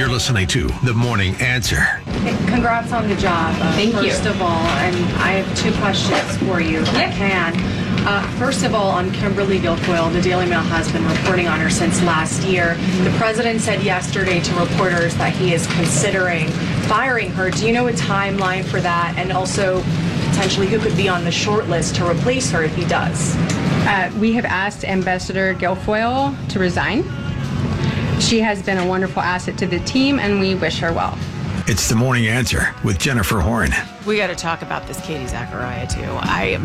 You're listening to The Morning Answer. Congrats on the job. Thank you. First of all, and I have two questions for you, if I can. First of all, on Kimberly Guilfoyle, the Daily Mail has been reporting on her since last year. The president said yesterday to reporters that he is considering firing her. Do you know a timeline for that? And also, potentially, who could be on the short list to replace her if he does? We have asked Ambassador Guilfoyle to resign. She has been a wonderful asset to the team, and we wish her well. It's The Morning Answer with Jennifer Horn. We got to talk about this Katie Zachariah, too.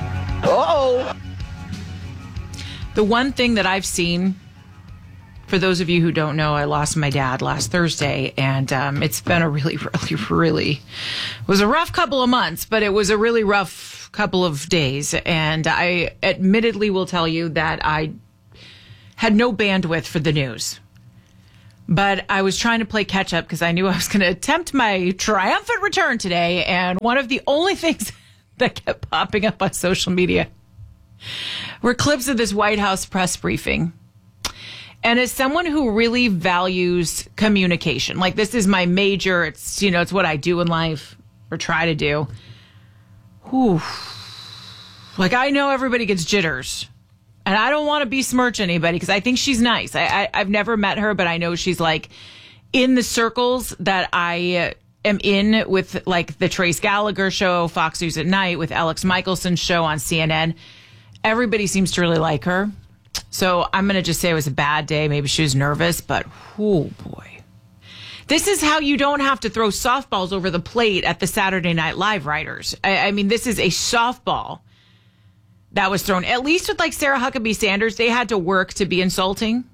The one thing that I've seen, for those of you who don't know, I lost my dad last Thursday, and it's been a really, it was a rough couple of months, but it was a really rough couple of days. And I admittedly will tell you that I had no bandwidth for the news. But I was trying to play catch up because I knew I was going to attempt my triumphant return today. And one of the only things that kept popping up on social media were clips of this White House press briefing. And as someone who really values communication, like this is my major, it's what I do in life or try to do. Whew. Like I know everybody gets jitters. And I don't want to besmirch anybody because I think she's nice. I've never met her, but I know she's like in the circles that I am in with like the Trace Gallagher show, Fox News at Night, with Alex Michelson's show on CNN. Everybody seems to really like her. So I'm going to just say it was a bad day. Maybe she was nervous, but oh boy. This is how you don't have to throw softballs over the plate at the Saturday Night Live writers. I mean, this is a softball that was thrown. At least with like Sarah Huckabee Sanders, they had to work to be insulting.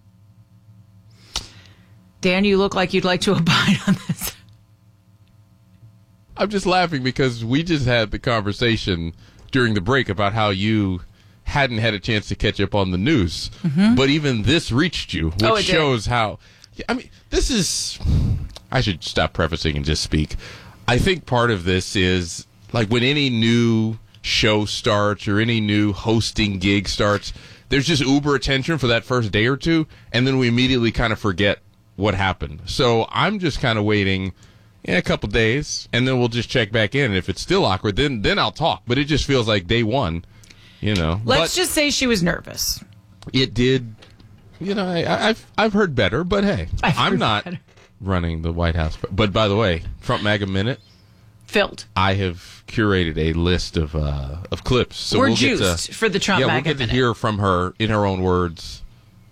Dan, you look like you'd like to abide on this. I'm just laughing because we just had the conversation during the break about how you hadn't had a chance to catch up on the news. Mm-hmm. But even this reached you, which shows how... I mean, this is... I should stop prefacing and just speak. I think part of this is, like, when any new show starts or any new hosting gig starts, there's just uber attention for that first day or two, and then we immediately kind of forget what happened. So I'm just kind of waiting a couple days, and then we'll just check back in. And if it's still awkward, then I'll talk. But it just feels like day one, Let's just say she was nervous. It did. I've heard better, but hey, I'm not running the White House. But by the way, Trump MAGA Minute filled. I have curated a list of clips. So we're we'll juiced for the Trump MAGA Minute. We'll get to hear from her in her own words,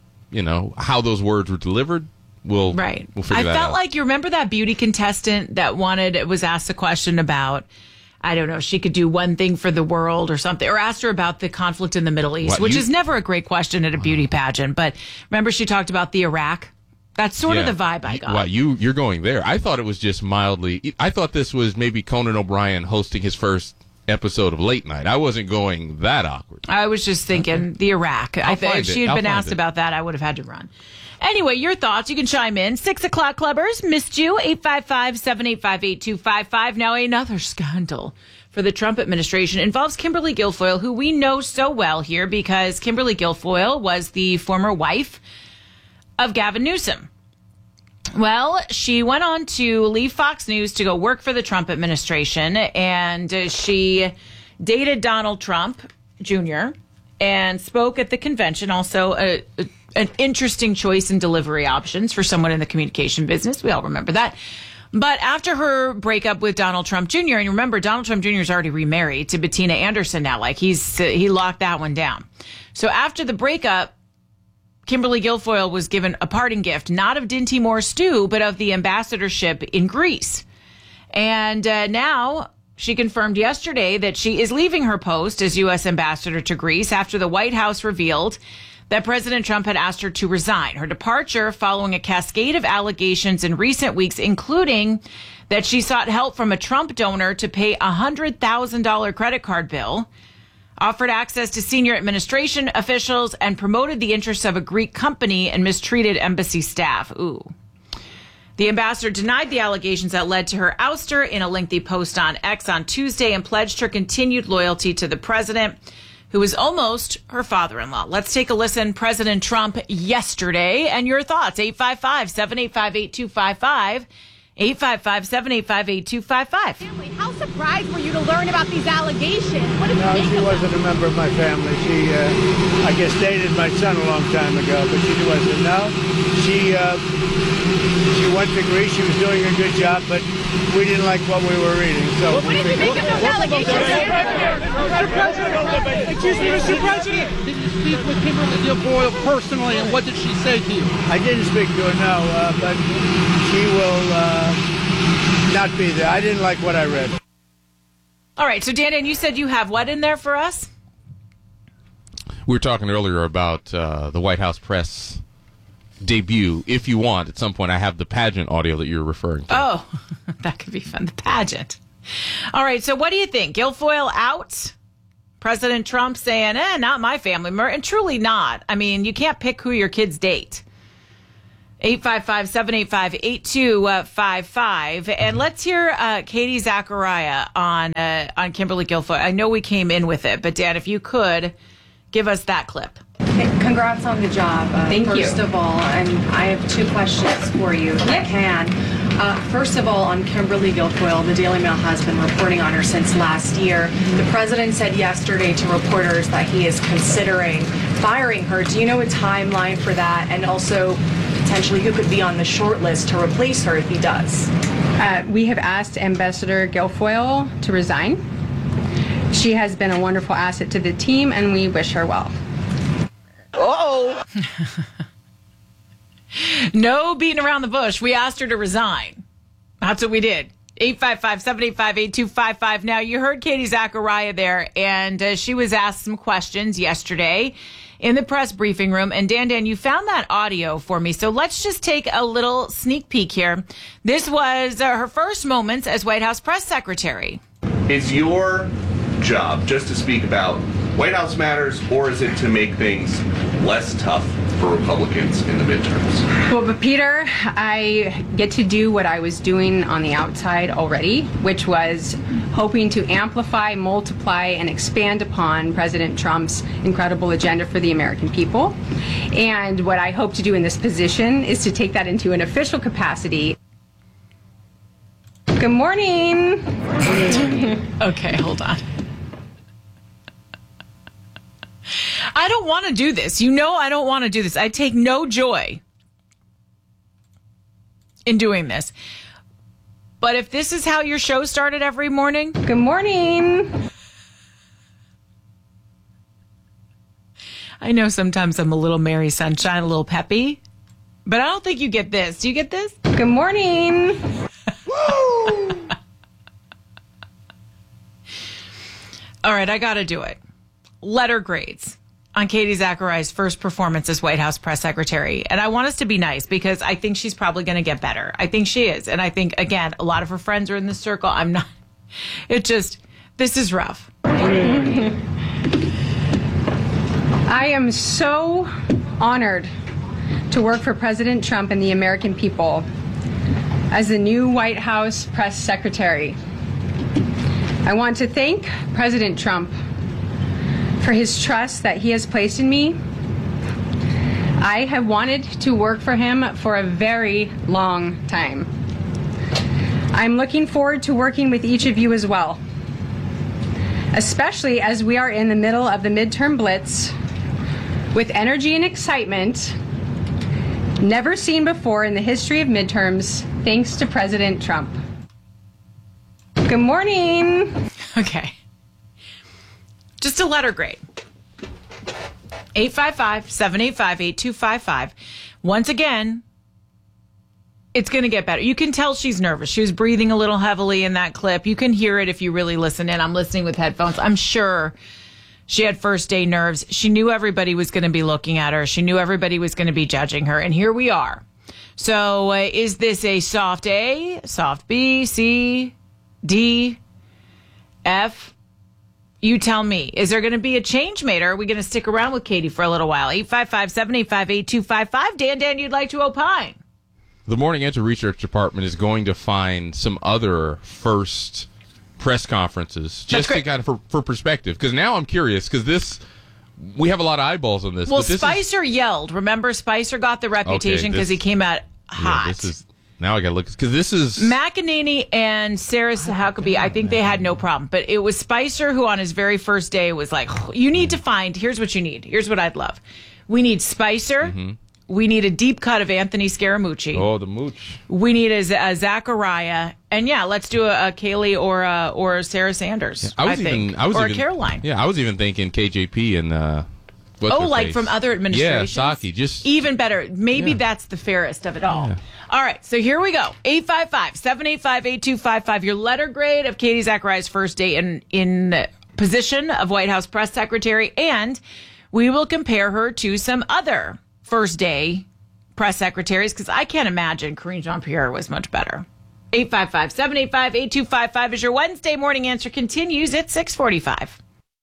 how those words were delivered. We'll figure that out. I felt like, you remember that beauty contestant that was asked a question about, I don't know, she could do one thing for the world or something, or asked her about the conflict in the Middle East, which is never a great question at a beauty pageant. But remember she talked about the Iraq? That's sort of the vibe I got. Wow, you're going there. I thought it was just mildly... I thought this was maybe Conan O'Brien hosting his first episode of Late Night. I wasn't going that awkward. I was just thinking the Iraq. If she had been asked about that, I would have had to run. Anyway, your thoughts. You can chime in. 6 o'clock clubbers. Missed you. 855-785-8255. Now another scandal for the Trump administration involves Kimberly Guilfoyle, who we know so well here because Kimberly Guilfoyle was the former wife of Gavin Newsom. Well, she went on to leave Fox News to go work for the Trump administration, and she dated Donald Trump Jr. and spoke at the convention. Also, an interesting choice in delivery options for someone in the communication business. We all remember that. But after her breakup with Donald Trump Jr., and remember, Donald Trump Jr. is already remarried to Bettina Anderson now. Like he locked that one down. So after the breakup, Kimberly Guilfoyle was given a parting gift, not of Dinty Moore stew, but of the ambassadorship in Greece. And now she confirmed yesterday that she is leaving her post as U.S. ambassador to Greece after the White House revealed that President Trump had asked her to resign. Her departure following a cascade of allegations in recent weeks, including that she sought help from a Trump donor to pay a $100,000 credit card bill, offered access to senior administration officials, and promoted the interests of a Greek company and mistreated embassy staff. Ooh. The ambassador denied the allegations that led to her ouster in a lengthy post on X on Tuesday and pledged her continued loyalty to the president. who was almost her father-in-law. Let's take a listen. President Trump yesterday and your thoughts. 855-785-8255. 855-785-8255. How surprised were you to learn about these allegations? What did you No, make she of wasn't a member of my family. She, I guess, dated my son a long time ago, but she wasn't. No, she went to Greece. She was doing a good job, but we didn't like what we were reading. So What did you make of those allegations? Excuse me, Mr. President. Did you speak with Kimberly Guilfoyle personally, and what did she say to you? I didn't speak to her, no, but she will not be there. I didn't like what I read. All right, so Dan, you said you have what in there for us? We were talking earlier about the White House press debut. If you want, at some point, I have the pageant audio that you're referring to. Oh, that could be fun. The pageant. All right, so what do you think? Guilfoyle out? President Trump saying, not my family member, and truly not. I mean, you can't pick who your kids date. 855-785-8255. And let's hear Katie Zachariah on Kimberly Guilfoyle. I know we came in with it, but Dan, if you could give us that clip. Congrats on the job. Thank you. First of all, and I have two questions for you, if I can. First of all, on Kimberly Guilfoyle, the Daily Mail has been reporting on her since last year. The president said yesterday to reporters that he is considering firing her. Do you know a timeline for that? And also, potentially, who could be on the short list to replace her if he does? We have asked Ambassador Guilfoyle to resign. She has been a wonderful asset to the team, and we wish her well. No beating around the bush. We asked her to resign. That's what we did. 855-785-8255. Now, you heard Katie Zachariah there, and she was asked some questions yesterday in the press briefing room. And Dan, you found that audio for me. So let's just take a little sneak peek here. This was her first moments as White House press secretary. Is your job just to speak about White House matters, or is it to make things less tough for Republicans in the midterms? Well, but Peter, I get to do what I was doing on the outside already, which was hoping to amplify, multiply, and expand upon President Trump's incredible agenda for the American people. And what I hope to do in this position is to take that into an official capacity. Good morning. Okay, hold on. I don't want to do this. You know I don't want to do this. I take no joy in doing this. But if this is how your show started every morning... Good morning. I know sometimes I'm a little Mary Sunshine, a little peppy. But I don't think you get this. Do you get this? Good morning. Woo! All right, I got to do it. Letter grades on Katie Zachariah's first performance as White House press secretary. And I want us to be nice because I think she's probably going to get better. I think she is. And I think, again, a lot of her friends are in this circle. I'm not. It just, this is rough. I am so honored to work for President Trump and the American people as the new White House press secretary. I want to thank President Trump for his trust that he has placed in me. I have wanted to work for him for a very long time. I'm looking forward to working with each of you as well, especially as we are in the middle of the midterm blitz with energy and excitement never seen before in the history of midterms, thanks to President Trump. Good morning. Okay. Just a letter grade. 855-785-8255. Once again, it's going to get better. You can tell she's nervous. She was breathing a little heavily in that clip. You can hear it if you really listen in. I'm listening with headphones. I'm sure she had first day nerves. She knew everybody was going to be looking at her. She knew everybody was going to be judging her. And here we are. So is this a soft A, soft B, C, D, F? You tell me. Is there going to be a change made, or are we going to stick around with Katie for a little while? 855-785-8255. Dan, you'd like to opine. The Morning Answer Research Department is going to find some other first press conferences, just to kind of for perspective. Because now I'm curious, because we have a lot of eyeballs on this. Well, but this Spicer yelled. Remember, Spicer got the reputation because he came out hot. Yeah, now I got to look, because this is McEnany and Sarah Huckabee. I think they had no problem, but it was Spicer who, on his very first day, was like, "You need to find. Here's what you need. Here's what I'd love. We need Spicer." Mm-hmm. We need a deep cut of Anthony Scaramucci. Oh, the mooch. We need a Zachariah, and let's do a Kaylee or a Sarah Sanders. Yeah, or a Caroline. Yeah, I was even thinking KJP and from other administrations. Yeah, Psaki, just even better. Maybe that's the fairest of it all. Yeah. All right, so here we go. 855-785-8255. Your letter grade of Katie Zachariah's first day in position of White House press secretary, and we will compare her to some other first day press secretaries, because I can't imagine Karine Jean-Pierre was much better. 855-785-8255 is your Wednesday morning answer. Continues at 6:45.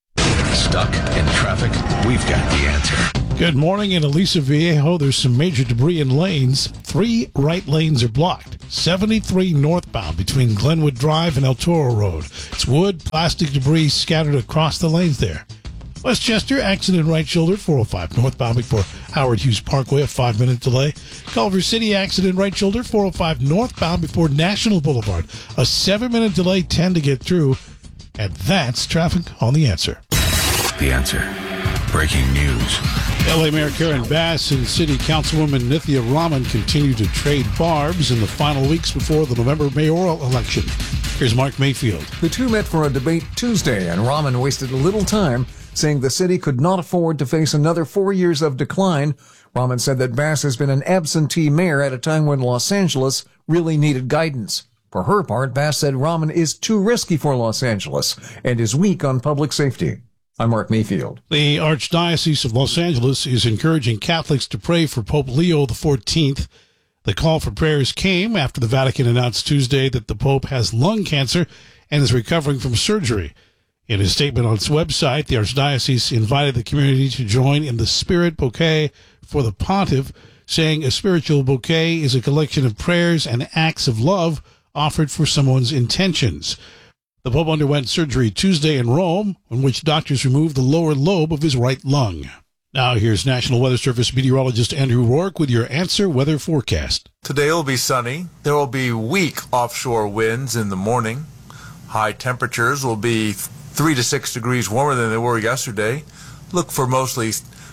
Stuck in traffic? We've got the answer. Good morning. In Aliso Viejo, there's some major debris in lanes. 3 right lanes are blocked. 73 northbound between Glenwood Drive and El Toro Road. It's wood, plastic debris scattered across the lanes there. Westchester, accident right shoulder, 405 northbound before Howard Hughes Parkway, a 5-minute delay. Culver City, accident right shoulder, 405 northbound before National Boulevard, a 7-minute delay, 10 to get through. And that's traffic on The Answer. The Answer. Breaking news. L.A. Mayor Karen Bass and City Councilwoman Nithya Raman continue to trade barbs in the final weeks before the November mayoral election. Here's Mark Mayfield. The two met for a debate Tuesday, and Raman wasted little time saying the city could not afford to face another 4 years of decline. Raman said that Bass has been an absentee mayor at a time when Los Angeles really needed guidance. For her part, Bass said Raman is too risky for Los Angeles and is weak on public safety. I'm Mark Mayfield. The Archdiocese of Los Angeles is encouraging Catholics to pray for Pope Leo XIV. The call for prayers came after the Vatican announced Tuesday that the Pope has lung cancer and is recovering from surgery. In a statement on its website, the Archdiocese invited the community to join in the Spirit Bouquet for the Pontiff, saying a spiritual bouquet is a collection of prayers and acts of love offered for someone's intentions. The Pope underwent surgery Tuesday in Rome, in which doctors removed the lower lobe of his right lung. Now here's National Weather Service meteorologist Andrew Rourke with your Answer weather forecast. Today will be sunny. There will be weak offshore winds in the morning. High temperatures will be 3 to 6 degrees warmer than they were yesterday. Look for mostly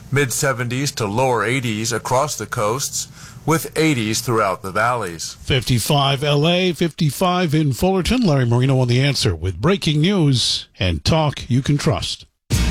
mid-70s to lower 80s across the coasts, with 80s throughout the valleys. 55 L.A., 55 in Fullerton. Larry Marino on The Answer with breaking news and talk you can trust.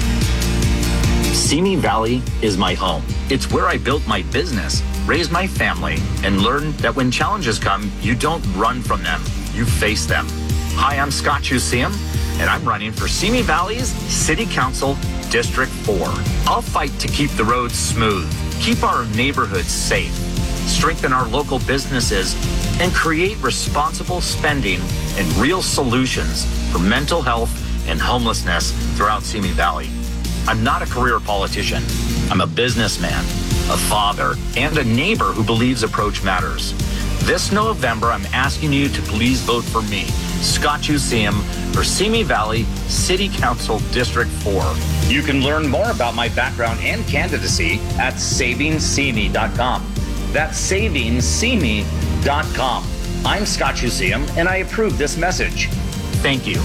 Simi Valley is my home. It's where I built my business, raised my family, and learned that when challenges come, you don't run from them, you face them. Hi, I'm Scott Chusium, and I'm running for Simi Valley's City Council District 4. I'll fight to keep the roads smooth, keep our neighborhoods safe, strengthen our local businesses, and create responsible spending and real solutions for mental health and homelessness throughout Simi Valley. I'm not a career politician. I'm a businessman, a father, and a neighbor who believes approach matters. This November, I'm asking you to please vote for me, Scott Chusium, for Simi Valley City Council District 4. You can learn more about my background and candidacy at savingsimi.com. That's savingsimi.com. I'm Scott Chusium, and I approve this message. Thank you.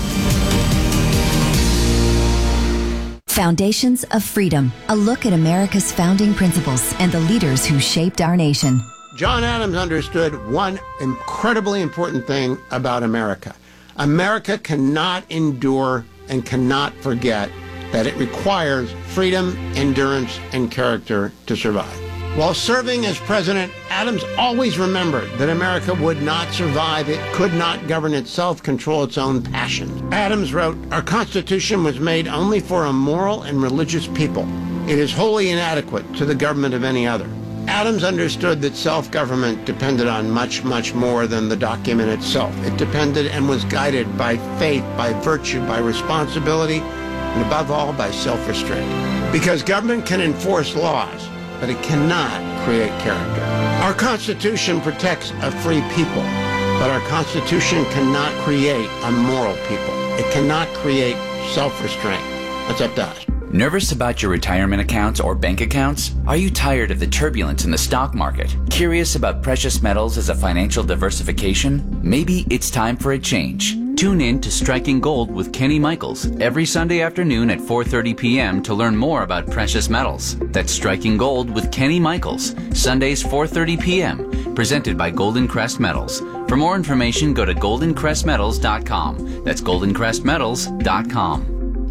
Foundations of Freedom, a look at America's founding principles and the leaders who shaped our nation. John Adams understood one incredibly important thing about America. America cannot endure and cannot forget that it requires freedom, endurance, and character to survive. While serving as president, Adams always remembered that America would not survive. It could not govern itself, control its own passions. Adams wrote, "Our Constitution was made only for a moral and religious people. It is wholly inadequate to the government of any other." Adams understood that self-government depended on much, much more than the document itself. It depended and was guided by faith, by virtue, by responsibility, and above all, by self-restraint. Because government can enforce laws, but it cannot create character. Our Constitution protects a free people, but our Constitution cannot create a moral people. It cannot create self-restraint. That's up to us. Nervous about your retirement accounts or bank accounts? Are you tired of the turbulence in the stock market? Curious about precious metals as a financial diversification? Maybe it's time for a change. Tune in to Striking Gold with Kenny Michaels every Sunday afternoon at 4:30 p.m. to learn more about precious metals. That's Striking Gold with Kenny Michaels, Sundays 4:30 p.m., presented by Golden Crest Metals. For more information, go to goldencrestmetals.com. That's goldencrestmetals.com.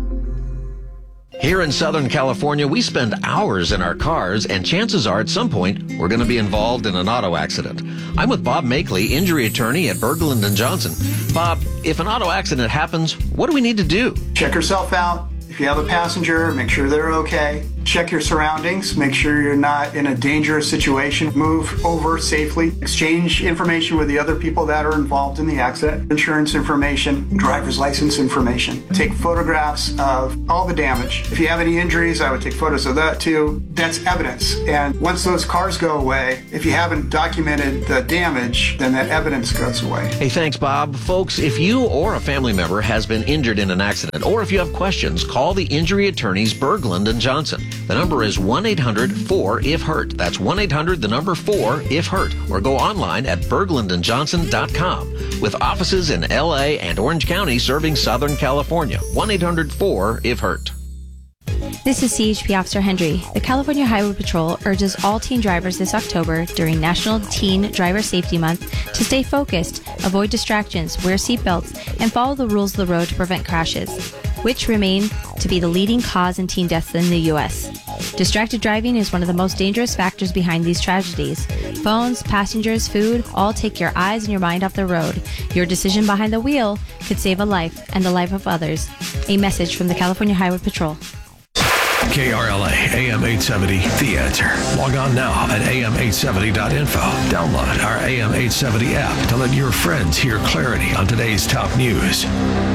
Here in Southern California, we spend hours in our cars, and chances are at some point we're going to be involved in an auto accident. I'm with Bob Makeley, injury attorney at Berglund & Johnson. Bob, if an auto accident happens, what do we need to do? Check yourself out. If you have a passenger, make sure they're okay. Check your surroundings. Make sure you're not in a dangerous situation. Move over safely. Exchange information with the other people that are involved in the accident. Insurance information, driver's license information. Take photographs of all the damage. If you have any injuries, I would take photos of that too. That's evidence. And once those cars go away, if you haven't documented the damage, then that evidence goes away. Hey, thanks, Bob. Folks, if you or a family member has been injured in an accident, or if you have questions, call the injury attorneys Berglund & Johnson. The number is 1-800-4-IF-HURT. That's 1-800-4-IF-HURT. Or go online at berglundandjohnson.com. With offices in L.A. and Orange County serving Southern California. 1-800-4-IF-HURT. This is CHP Officer Hendry. The California Highway Patrol urges all teen drivers this October during National Teen Driver Safety Month to stay focused, avoid distractions, wear seatbelts, and follow the rules of the road to prevent crashes, which remain to be the leading cause in teen deaths in the U.S. Distracted driving is one of the most dangerous factors behind these tragedies. Phones, passengers, food, all take your eyes and your mind off the road. Your decision behind the wheel could save a life and the life of others. A message from the California Highway Patrol. KRLA AM 870, The Answer. Log on now at am870.info. Download our AM 870 app to let your friends hear clarity on today's top news.